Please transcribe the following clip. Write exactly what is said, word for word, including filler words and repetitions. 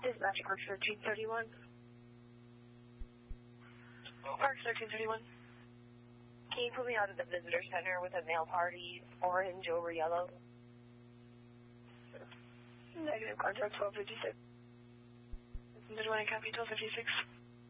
Dispatch Park thirteen thirty-one. Park thirteen thirty-one. Can you put me out of the visitor center with a male party, orange over yellow? Negative, contact twelve fifty-six. Did you want to copy twelve fifty-six?